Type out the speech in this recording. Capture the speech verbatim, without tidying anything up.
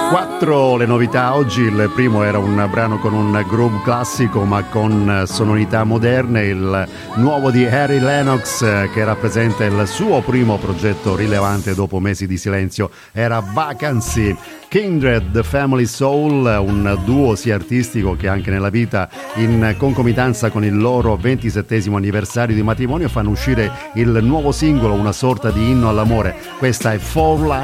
Quattro le novità oggi. Il primo era un brano con un groove classico ma con sonorità moderne, il nuovo di Harry Lennox che rappresenta il suo primo progetto rilevante dopo mesi di silenzio, era Vacancy. Kindred Family Soul, un duo sia artistico che anche nella vita, in concomitanza con il loro ventisettesimo anniversario di matrimonio fanno uscire il nuovo singolo, una sorta di inno all'amore. Questa è For Life.